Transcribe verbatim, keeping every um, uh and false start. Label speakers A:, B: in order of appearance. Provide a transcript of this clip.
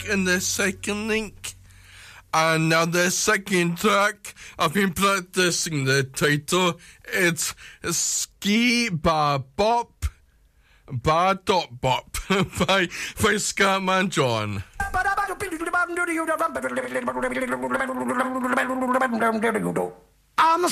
A: in the second link. And now the second track, I've been practicing the title. It's Ski Ba Bop Ba Dot Bop by, by Scatman John. I'm